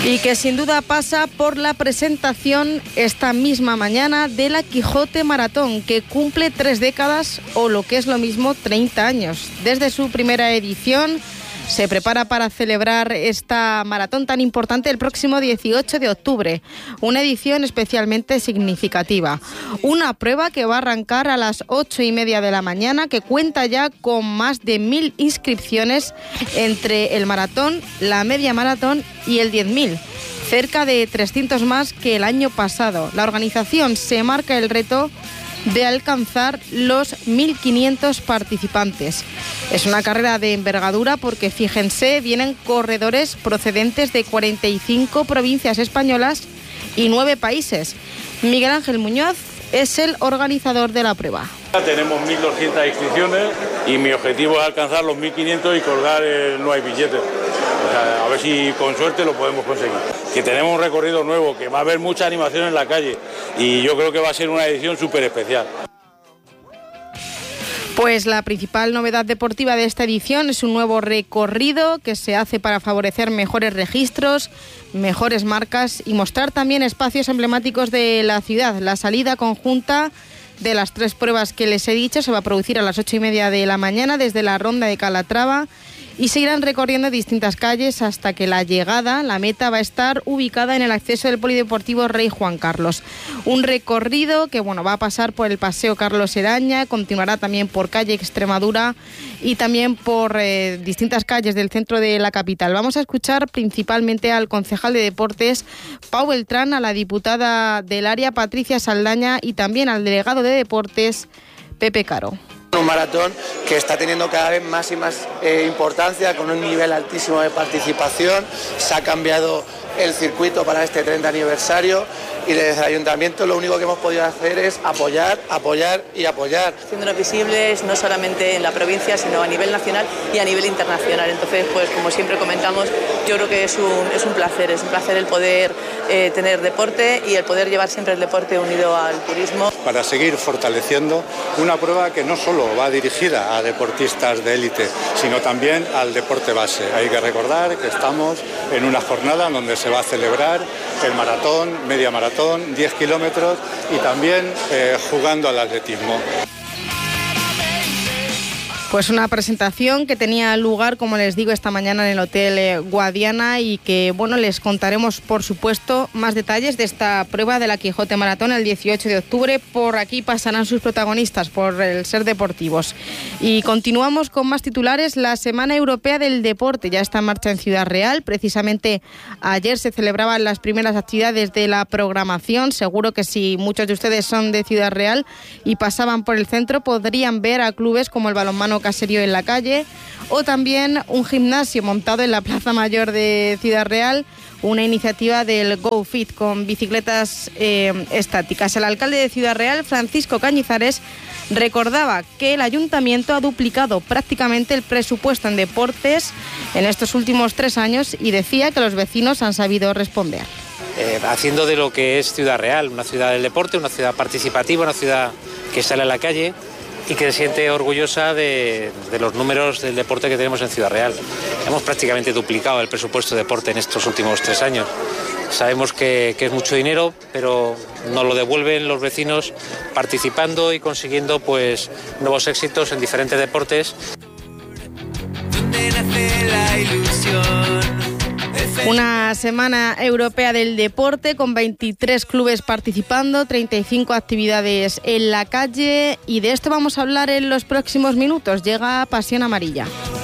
Y que sin duda pasa por la presentación esta misma mañana de la Quijote Maratón, que cumple 3 décadas o lo que es lo mismo 30 años. Desde su primera edición se prepara para celebrar esta maratón tan importante el próximo 18 de octubre, una edición especialmente significativa. Una prueba que va a arrancar a las 8:30 de la mañana, que cuenta ya con más de 1000 inscripciones entre el maratón, la media maratón y el 10.000. Cerca de 300 más que el año pasado. La organización se marca el reto de alcanzar los 1.500 participantes. Es una carrera de envergadura porque, fíjense, vienen corredores procedentes de 45 provincias españolas y 9 países. Miguel Ángel Muñoz es el organizador de la prueba. Tenemos 1.200 inscripciones y mi objetivo es alcanzar los 1.500 y colgar el No hay billetes. O sea, a ver si con suerte lo podemos conseguir. Que tenemos un recorrido nuevo, que va a haber mucha animación en la calle y yo creo que va a ser una edición súper especial. Pues la principal novedad deportiva de esta edición es un nuevo recorrido que se hace para favorecer mejores registros, mejores marcas y mostrar también espacios emblemáticos de la ciudad. La salida conjunta de las 3 pruebas que les he dicho se va a producir a las 8:30 de la mañana desde la Ronda de Calatrava y se irán recorriendo distintas calles hasta que la llegada, la meta, va a estar ubicada en el acceso del Polideportivo Rey Juan Carlos. Un recorrido que va a pasar por el Paseo Carlos Eraña, continuará también por calle Extremadura y también por distintas calles del centro de la capital. Vamos a escuchar principalmente al concejal de Deportes, Pau Beltrán, a la diputada del área, Patricia Saldaña, y también al delegado de Deportes, Pepe Caro. Un maratón que está teniendo cada vez más y más importancia, con un nivel altísimo de participación. Se ha cambiado el circuito para este 30 aniversario y desde el ayuntamiento lo único que hemos podido hacer es apoyar, apoyar y apoyar. Haciéndonos visibles no solamente en la provincia, sino a nivel nacional y a nivel internacional. Entonces, pues como siempre comentamos, yo creo que es un placer el poder tener deporte y el poder llevar siempre el deporte unido al turismo. Para seguir fortaleciendo una prueba que no solo va dirigida a deportistas de élite, sino también al deporte base. Hay que recordar que estamos en una jornada donde se va a celebrar el maratón, media maratón, 10 kilómetros y también jugando al atletismo. Pues una presentación que tenía lugar, como les digo, esta mañana en el Hotel Guadiana y que, les contaremos, por supuesto, más detalles de esta prueba de la Quijote Maratón el 18 de octubre. Por aquí pasarán sus protagonistas, por el Ser Deportivos. Y continuamos con más titulares. La Semana Europea del Deporte ya está en marcha en Ciudad Real. Precisamente ayer se celebraban las primeras actividades de la programación. Seguro que si muchos de ustedes son de Ciudad Real y pasaban por el centro, podrían ver a clubes como el Balonmano Caserío en la calle o también un gimnasio montado en la Plaza Mayor de Ciudad Real, una iniciativa del GoFit con bicicletas estáticas. El alcalde de Ciudad Real, Francisco Cañizares, recordaba que el ayuntamiento ha duplicado prácticamente el presupuesto en deportes en estos últimos 3 años y decía que los vecinos han sabido responder. Haciendo de lo que es Ciudad Real, una ciudad del deporte, una ciudad participativa, una ciudad que sale a la calle y que se siente orgullosa de los números del deporte que tenemos en Ciudad Real. Hemos prácticamente duplicado el presupuesto de deporte en estos últimos 3 años. Sabemos que es mucho dinero, pero nos lo devuelven los vecinos participando y consiguiendo nuevos éxitos en diferentes deportes. Donde nace la ilusión. Una semana europea del deporte con 23 clubes participando, 35 actividades en la calle y de esto vamos a hablar en los próximos minutos. Llega Pasión Amarilla.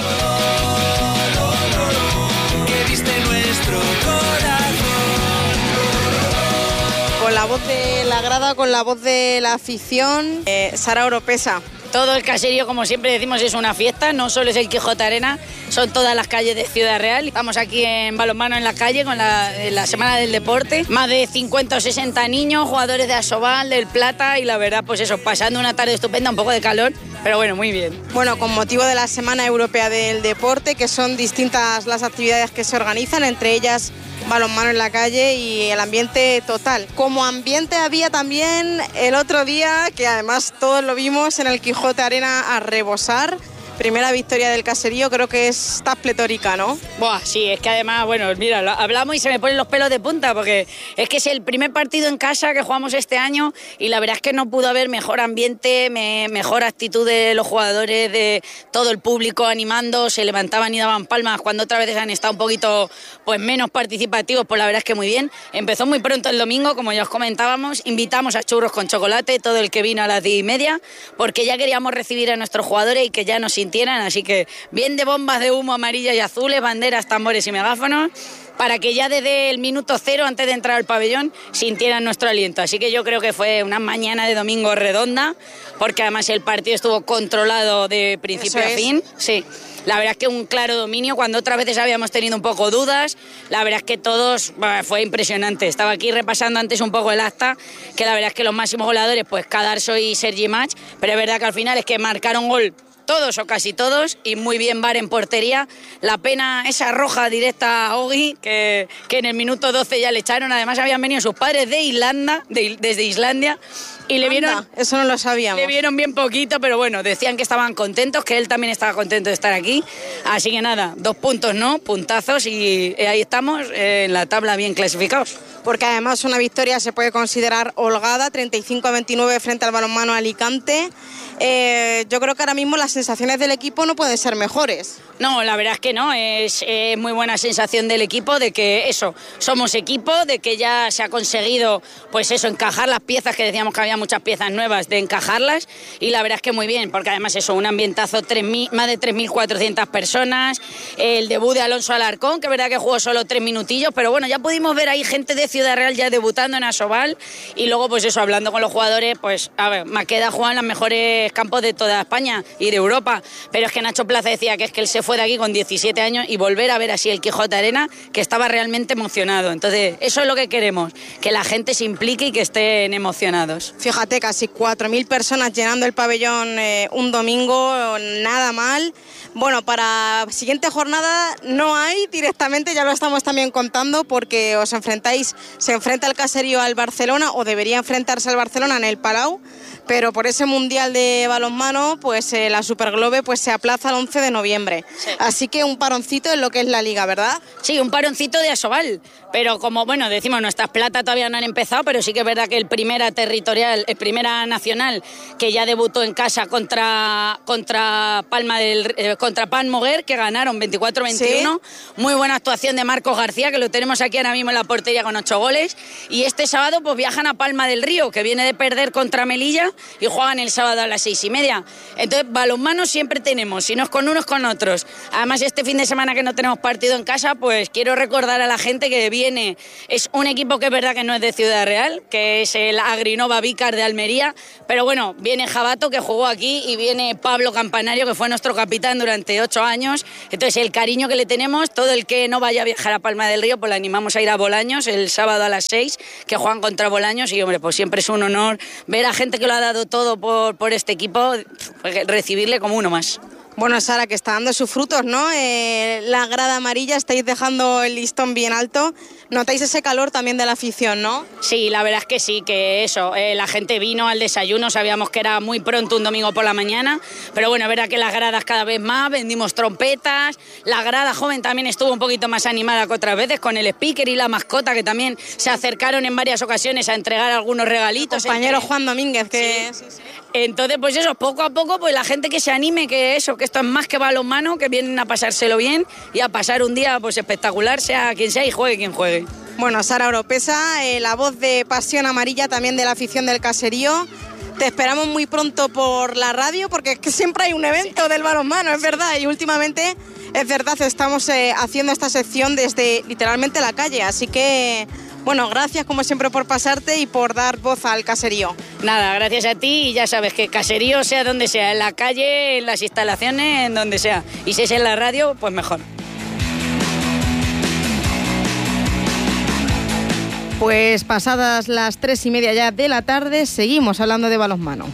Que viste nuestro corazón. Con la voz de la grada, con la voz de la afición, Sara Oropesa. Todo el caserío, como siempre decimos, es una fiesta, no solo es el Quijote Arena, son todas las calles de Ciudad Real. Estamos aquí en Balonmano en la calle con la Semana del Deporte. Más de 50 o 60 niños, jugadores de Asobal, del Plata y la verdad, pasando una tarde estupenda, un poco de calor, pero muy bien. Bueno, con motivo de la Semana Europea del Deporte, que son distintas las actividades que se organizan, entre ellas balonmano en la calle y el ambiente total. Como ambiente había también el otro día, que además todos lo vimos en el Quijote Arena a rebosar, Primera victoria del Caserío, creo que está pletórica, ¿no? Buah, sí, es que además, bueno, mira, hablamos y se me ponen los pelos de punta porque es que es el primer partido en casa que jugamos este año y la verdad es que no pudo haber mejor ambiente, mejor actitud de los jugadores, de todo el público animando, se levantaban y daban palmas cuando otras veces han estado un poquito pues menos participativos, pues la verdad es que muy bien. Empezó muy pronto el domingo, como ya os comentábamos, invitamos a churros con chocolate, todo el que vino a las 10:30, porque ya queríamos recibir a nuestros jugadores y que ya nos sintieran, así que bien de bombas de humo amarillas y azules, banderas, tambores y megáfonos, para que ya desde el minuto 0, antes de entrar al pabellón, sintieran nuestro aliento. Así que yo creo que fue una mañana de domingo redonda, porque además el partido estuvo controlado de principio a fin. Sí. La verdad es que un claro dominio, cuando otras veces habíamos tenido un poco dudas, la verdad es que todos, fue impresionante. Estaba aquí repasando antes un poco el acta, que la verdad es que los máximos goleadores, pues Cadarso y Sergi Mach, pero es verdad que al final es que marcaron gol todos o casi todos, y muy bien Bar en portería. La pena esa roja directa a Ogi, que en el minuto 12 ya le echaron. Además habían venido sus padres de Irlanda, desde Islandia, y le vieron... Eso no lo sabíamos. Le vieron bien poquito, pero bueno, decían que estaban contentos, que él también estaba contento de estar aquí. Así que nada, 2 puntos, ¿no? Puntazos, y ahí estamos en la tabla bien clasificados. Porque además una victoria se puede considerar holgada, 35-29 frente al Balonmano Alicante. Yo creo que ahora mismo las sensaciones del equipo no pueden ser mejores. No, la verdad es que no, es muy buena sensación del equipo, de que eso, somos equipo, de que ya se ha conseguido, pues eso, encajar las piezas, que decíamos que había muchas piezas nuevas, de encajarlas, y la verdad es que muy bien, porque además eso, un ambientazo, más de 3.400 personas, el debut de Alonso Alarcón, que es verdad que jugó solo 3 minutillos, pero bueno, ya pudimos ver ahí gente de Ciudad Real ya debutando en Asobal, y luego pues eso, hablando con los jugadores, pues a ver, Maqueda juega en los mejores campos de toda España y de Europa, pero es que Nacho Plaza decía que es que él se fue de aquí con 17 años y volver a ver así el Quijote Arena, que estaba realmente emocionado. Entonces eso es lo que queremos, que la gente se implique y que estén emocionados. Fíjate, casi 4.000 personas llenando el pabellón un domingo, nada mal. Bueno, para siguiente jornada no hay directamente, ya lo estamos también contando, porque se enfrenta el Caserío al Barcelona, o debería enfrentarse al Barcelona en el Palau, pero por ese Mundial de balonmano, pues la Superglobe pues se aplaza al 11 de noviembre. Sí. Así que un paroncito en lo que es la Liga, ¿verdad? Sí, un paroncito de Asobal, pero como, bueno, decimos, nuestras plata todavía no han empezado, pero sí que es verdad que el Primera Territorial, el Primera Nacional, que ya debutó en casa contra Pan Moguer, que ganaron 24-21. ¿Sí? Muy buena actuación de Marcos García, que lo tenemos aquí ahora mismo en la portería con 8 goles. Y este sábado pues viajan a Palma del Río, que viene de perder contra Melilla, y juegan el sábado a las 6:30. Entonces, balonmano siempre tenemos, si no es con unos, con otros. Además, este fin de semana que no tenemos partido en casa, pues quiero recordar a la gente que viene, es un equipo que es verdad que no es de Ciudad Real, que es el Agrinova Vícar de Almería, pero bueno, viene Jabato, que jugó aquí, y viene Pablo Campanario, que fue nuestro capitán durante 8 años. Entonces, el cariño que le tenemos, todo el que no vaya a viajar a Palma del Río, pues le animamos a ir a Bolaños el sábado a las 6, que juegan contra Bolaños, y hombre, pues siempre es un honor ver a gente que lo ha dado todo por este equipo, pues, recibirle como uno más. Bueno, Sara, que está dando sus frutos, ¿no? La grada amarilla, estáis dejando el listón bien alto. Notáis ese calor también de la afición, ¿no? Sí, la verdad es que sí, que eso, la gente vino al desayuno, sabíamos que era muy pronto un domingo por la mañana, pero bueno, es verdad que las gradas cada vez más, vendimos trompetas, la grada joven también estuvo un poquito más animada que otras veces, con el speaker y la mascota, que también se acercaron en varias ocasiones a entregar algunos regalitos. El compañero Juan Domínguez, que... Sí. Entonces, pues eso, poco a poco, pues la gente que se anime, que eso, que esto es más que balonmano, que vienen a pasárselo bien y a pasar un día pues espectacular, sea quien sea y juegue quien juegue. Bueno, Sara Oropesa, la voz de Pasión Amarilla también de la afición del Caserío. Te esperamos muy pronto por la radio, porque es que siempre hay un evento del balonmano, es verdad, y últimamente, es verdad, estamos haciendo esta sección desde literalmente la calle, así que... Bueno, gracias como siempre por pasarte y por dar voz al Caserío. Nada, gracias a ti, y ya sabes que Caserío sea donde sea, en la calle, en las instalaciones, en donde sea. Y si es en la radio, pues mejor. Pues pasadas las 3:30 ya de la tarde, seguimos hablando de balonmano.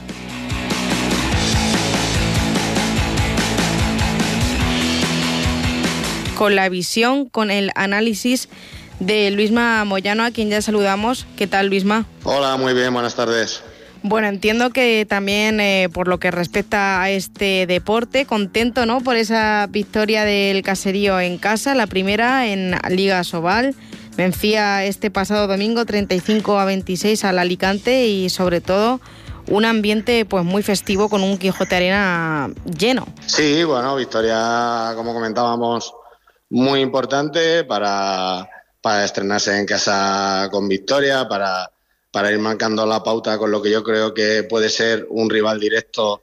Con la visión, con el análisis de Luisma Moyano, a quien ya saludamos. ¿Qué tal, Luisma? Hola, muy bien, buenas tardes. Bueno, entiendo que también por lo que respecta a este deporte, contento, ¿no?, por esa victoria del Caserío en casa, la primera en Liga Asobal. Vencía este pasado domingo 35-26 al Alicante y sobre todo un ambiente pues muy festivo con un Quijote Arena lleno. Sí, bueno, victoria, como comentábamos, muy importante para estrenarse en casa con victoria, para ir marcando la pauta con lo que yo creo que puede ser un rival directo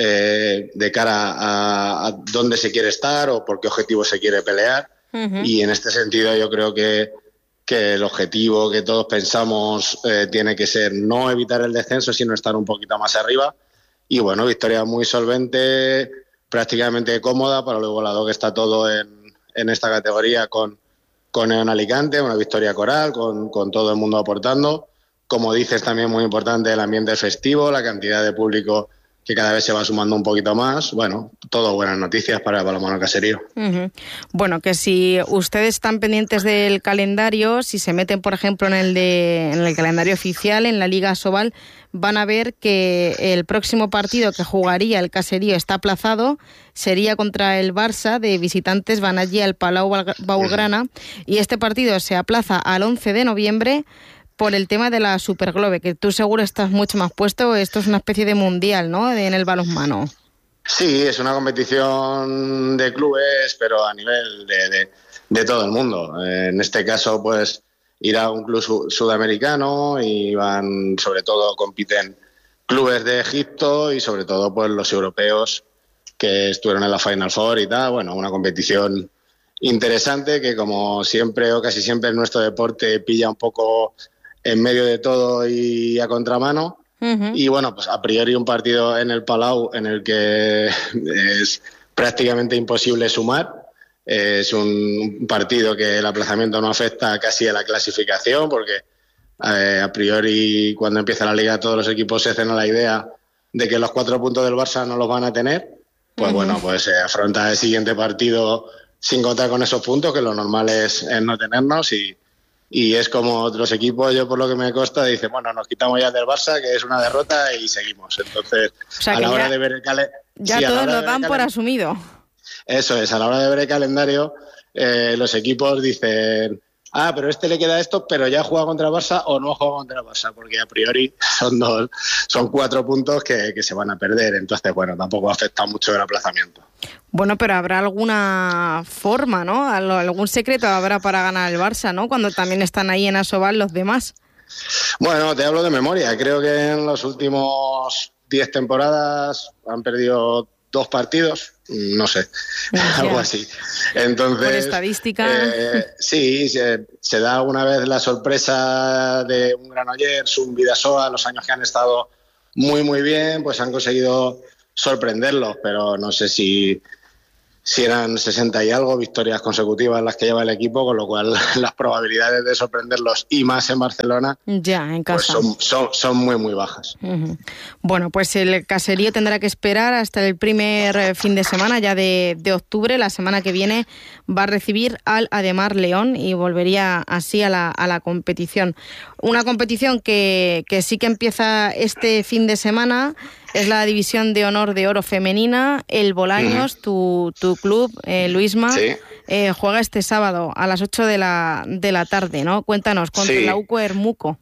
de cara a dónde se quiere estar o por qué objetivo se quiere pelear. Uh-huh. Y en este sentido yo creo que el objetivo que todos pensamos tiene que ser no evitar el descenso, sino estar un poquito más arriba. Y bueno, victoria muy solvente, prácticamente cómoda para lo igualado que está todo en esta categoría con Eon Alicante, una victoria coral, con todo el mundo aportando. Como dices, también muy importante el ambiente festivo, la cantidad de público que cada vez se va sumando un poquito más. Bueno, todo buenas noticias para el balonmano Caserío. Uh-huh. Bueno, que si ustedes están pendientes del calendario, si se meten, por ejemplo, en el calendario oficial, en la Liga Asobal, van a ver que el próximo partido que jugaría el Caserío está aplazado, sería contra el Barça, de visitantes van allí al Palau Blaugrana, y este partido se aplaza al 11 de noviembre por el tema de la Superglobe, que tú seguro estás mucho más puesto. Esto es una especie de mundial, ¿no?, en el balonmano. Sí, es una competición de clubes, pero a nivel de todo el mundo. En este caso, pues, irá a un club sudamericano y sobre todo, compiten clubes de Egipto y sobre todo, pues, los europeos que estuvieron en la Final Four y tal. Bueno, una competición interesante que, como siempre o casi siempre en nuestro deporte, pilla un poco en medio de todo y a contramano. Uh-huh. Y bueno, pues a priori un partido en el Palau en el que es prácticamente imposible sumar. Es un partido que el aplazamiento no afecta casi a la clasificación, porque a priori cuando empieza la liga todos los equipos se hacen a la idea de que los 4 puntos del Barça no los van a tener. Pues uh-huh. Bueno, pues afronta el siguiente partido sin contar con esos puntos, que lo normal es no tenernos, y es como otros equipos, yo por lo que me consta, dicen, bueno, nos quitamos ya del Barça, que es una derrota, y seguimos. Entonces, o sea, a la hora de ver el calendario... Ya todos lo dan por asumido. Eso es, a la hora de ver el calendario, los equipos dicen, pero este le queda esto, pero ya ha jugado contra el Barça o no ha jugado contra el Barça, porque a priori son 4 puntos que se van a perder. Entonces, bueno, tampoco afecta mucho el aplazamiento. Bueno, pero habrá alguna forma, ¿no? Algún secreto habrá para ganar el Barça, ¿no?, cuando también están ahí en Asobal los demás. Bueno, te hablo de memoria. Creo que en los últimos 10 temporadas han perdido 2 partidos, no sé, algo así. Entonces, por estadística. Sí, se da una vez la sorpresa de un Granollers, un Bidasoa, los años que han estado muy, muy bien, pues han conseguido sorprenderlos, pero no sé si eran 60 y algo victorias consecutivas las que lleva el equipo, con lo cual las probabilidades de sorprenderlos, y más en Barcelona, ya en casa, pues son muy, muy bajas. Uh-huh. Bueno, pues el Caserío tendrá que esperar hasta el primer fin de semana ya de octubre. La semana que viene va a recibir al Ademar León y volvería así a la competición. Una competición que sí que empieza este fin de semana. Es la División de Honor de Oro Femenina. El Bolaños, tu club, Luisma, sí, juega este sábado a las 8 de la tarde, ¿no? Cuéntanos, contra el UCO Hermuco.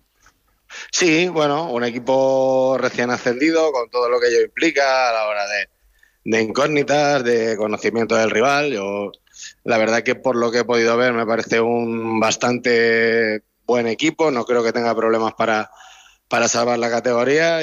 Sí, bueno, un equipo recién ascendido, con todo lo que ello implica a la hora de incógnitas, de conocimiento del rival. Yo, la verdad que por lo que he podido ver, me parece un bastante buen equipo. No creo que tenga problemas para salvar la categoría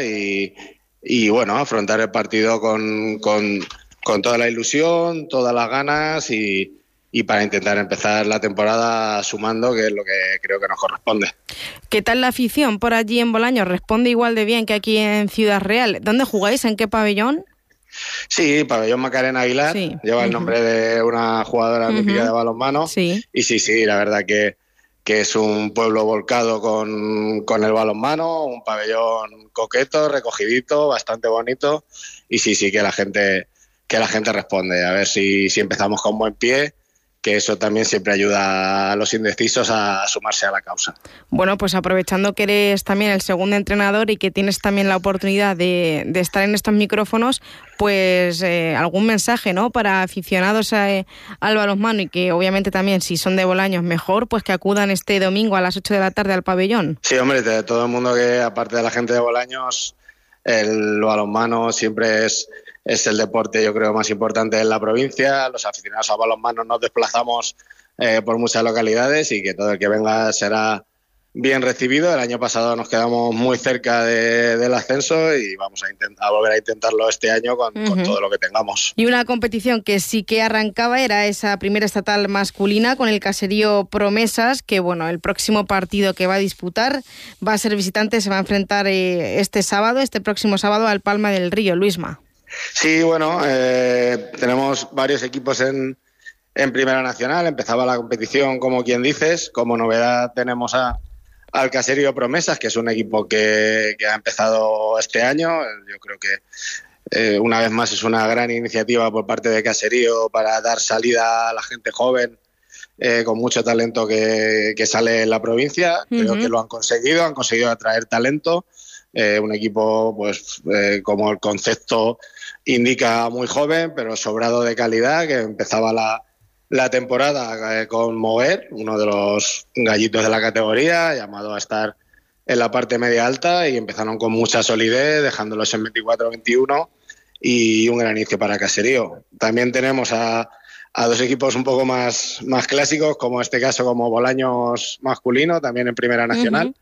y bueno, afrontar el partido con toda la ilusión, todas las ganas y para intentar empezar la temporada sumando, que es lo que creo que nos corresponde. ¿Qué tal la afición por allí en Bolaños? ¿Responde igual de bien que aquí en Ciudad Real? ¿Dónde jugáis? ¿En qué pabellón? Sí, pabellón Macarena Aguilar, sí. Lleva el nombre de una jugadora mítica de balonmano. Sí. Y sí, la verdad que es un pueblo volcado con el balonmano, un pabellón coqueto, recogidito, bastante bonito, y sí que la gente responde. A ver si empezamos con buen pie que eso también siempre ayuda a los indecisos a sumarse a la causa. Bueno, pues aprovechando que eres también el segundo entrenador y que tienes también la oportunidad de estar en estos micrófonos, pues algún mensaje, ¿no?, para aficionados al balonmano, y que obviamente también, si son de Bolaños, mejor, pues que acudan este domingo a las 8 de la tarde al pabellón. Sí, hombre, de todo el mundo, que aparte de la gente de Bolaños, el balonmano siempre es el deporte, yo creo, más importante en la provincia. Los aficionados a balonmano nos desplazamos por muchas localidades, y que todo el que venga será bien recibido. El año pasado nos quedamos muy cerca del ascenso, y vamos a volver a intentarlo este año con todo lo que tengamos. Y una competición que sí que arrancaba era esa primera estatal masculina con el Caserío Promesas, que bueno, el próximo partido que va a disputar va a ser visitante, se va a enfrentar este próximo sábado al Palma del Río. Luisma. Sí, bueno, tenemos varios equipos en Primera Nacional. Empezaba la competición, como quien dices. Como novedad tenemos al Caserío Promesas, que es un equipo que ha empezado este año. Yo creo que una vez más es una gran iniciativa por parte de Caserío para dar salida a la gente joven con mucho talento que sale en la provincia. Creo que lo han conseguido atraer talento. Un equipo, pues como el concepto indica, muy joven, pero sobrado de calidad, que empezaba la temporada con Mover, uno de los gallitos de la categoría, llamado a estar en la parte media alta, y empezaron con mucha solidez, dejándolos en 24-21, y un gran inicio para Caserío. También tenemos a dos equipos un poco más clásicos, como este caso, como Bolaños masculino, también en Primera Nacional,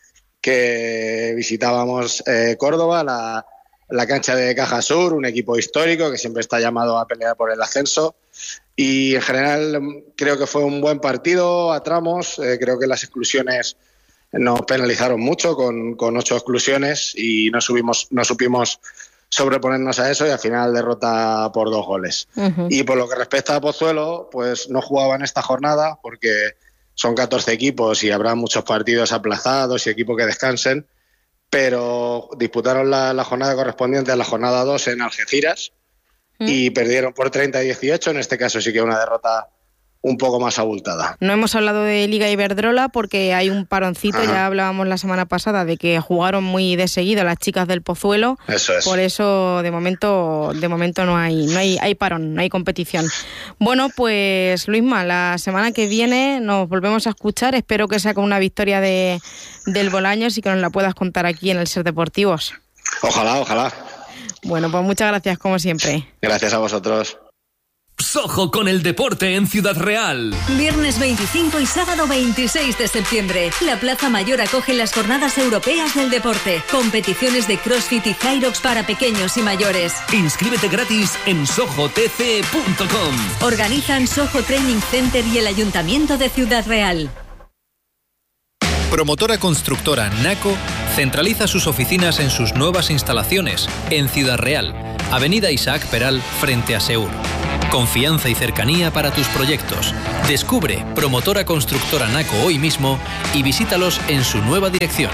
que visitábamos Córdoba, la cancha de Caja Sur, un equipo histórico que siempre está llamado a pelear por el ascenso, y en general creo que fue un buen partido a tramos. Creo que las exclusiones nos penalizaron mucho con 8 exclusiones, y no supimos sobreponernos a eso, y al final derrota por 2 goles. Y por lo que respecta a Pozuelo, pues no jugaban esta jornada porque son 14 equipos y habrá muchos partidos aplazados y equipos que descansen, pero disputaron la jornada correspondiente a la jornada 2 en Algeciras y perdieron por 30-18. En este caso sí que una derrota un poco más abultada. No hemos hablado de Liga Iberdrola porque hay un paroncito. Ya hablábamos la semana pasada de que jugaron muy de seguido las chicas del Pozuelo. Eso es. Por eso de momento no hay parón, no hay competición. Bueno, pues Luisma, la semana que viene nos volvemos a escuchar. Espero que sea con una victoria del Bolaños y que nos la puedas contar aquí en el Ser Deportivos. Ojalá. Bueno, pues muchas gracias como siempre. Gracias a vosotros. Sojo con el deporte en Ciudad Real. Viernes 25 y sábado 26 de septiembre. La Plaza Mayor acoge las Jornadas Europeas del Deporte. Competiciones de CrossFit y Hyrox para pequeños y mayores. Inscríbete gratis en sojotc.com. Organizan Sojo Training Center y el Ayuntamiento de Ciudad Real. Promotora constructora Naco centraliza sus oficinas en sus nuevas instalaciones en Ciudad Real, Avenida Isaac Peral, frente a Seur. Confianza y cercanía para tus proyectos. Descubre Promotora Constructora Naco hoy mismo y visítalos en su nueva dirección.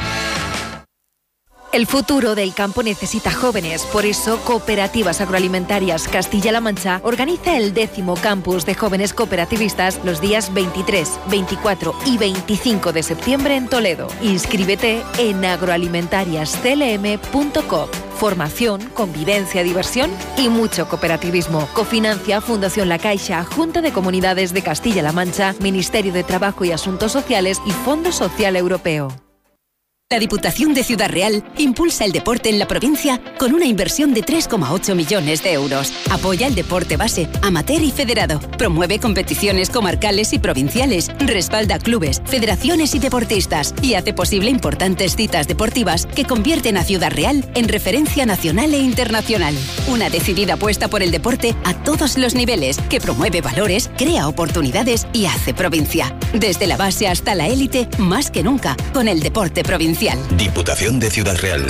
El futuro del campo necesita jóvenes, por eso Cooperativas Agroalimentarias Castilla-La Mancha organiza el 10º campus de jóvenes cooperativistas los días 23, 24 y 25 de septiembre en Toledo. Inscríbete en agroalimentariasclm.com. Formación, convivencia, diversión y mucho cooperativismo. Cofinancia Fundación La Caixa, Junta de Comunidades de Castilla-La Mancha, Ministerio de Trabajo y Asuntos Sociales y Fondo Social Europeo. La Diputación de Ciudad Real impulsa el deporte en la provincia con una inversión de 3,8 millones de euros. Apoya el deporte base, amateur y federado. Promueve competiciones comarcales y provinciales. Respalda clubes, federaciones y deportistas. Y hace posible importantes citas deportivas que convierten a Ciudad Real en referencia nacional e internacional. Una decidida apuesta por el deporte a todos los niveles, que promueve valores, crea oportunidades y hace provincia. Desde la base hasta la élite, más que nunca, con el deporte provincial. Diputación de Ciudad Real.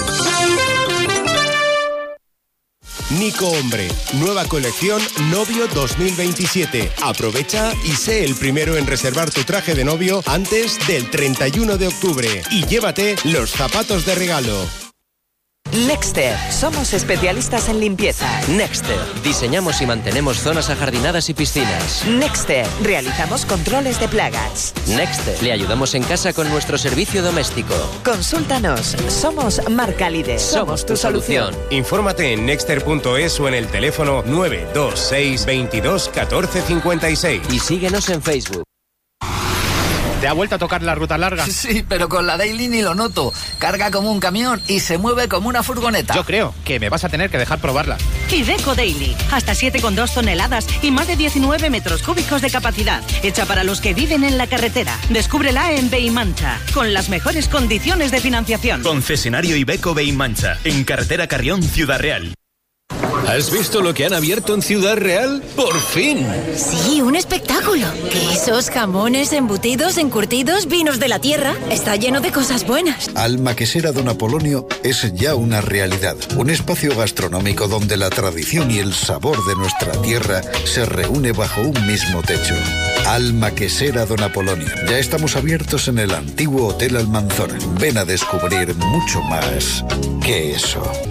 Nico Hombre, nueva colección Novio 2027. Aprovecha y sé el primero en reservar tu traje de novio antes del 31 de octubre y llévate los zapatos de regalo. Nexter, somos especialistas en limpieza. Nexter, diseñamos y mantenemos zonas ajardinadas y piscinas. Nexter, realizamos controles de plagas. Nexter, le ayudamos en casa con nuestro servicio doméstico. Consúltanos, somos marca líder. Somos tu solución. Infórmate en nexter.es o en el teléfono 926 22 14 56. Y síguenos en Facebook. ¿Te ha vuelto a tocar la ruta larga? Sí, pero con la Daily ni lo noto. Carga como un camión y se mueve como una furgoneta. Yo creo que me vas a tener que dejar probarla. Iveco Daily. Hasta 7,2 toneladas y más de 19 metros cúbicos de capacidad. Hecha para los que viven en la carretera. Descúbrela en Beimancha. Con las mejores condiciones de financiación. Concesionario Iveco Beimancha. En carretera Carrión, Ciudad Real. ¿Has visto lo que han abierto en Ciudad Real? ¡Por fin! Sí, un espectáculo. Quesos, jamones, embutidos, encurtidos, vinos de la tierra. Está lleno de cosas buenas. Alma Quesera Don Apolonio es ya una realidad. Un espacio gastronómico donde la tradición y el sabor de nuestra tierra se reúne bajo un mismo techo. Alma Quesera Don Apolonio. Ya estamos abiertos en el antiguo Hotel Almanzora. Ven a descubrir mucho más que eso.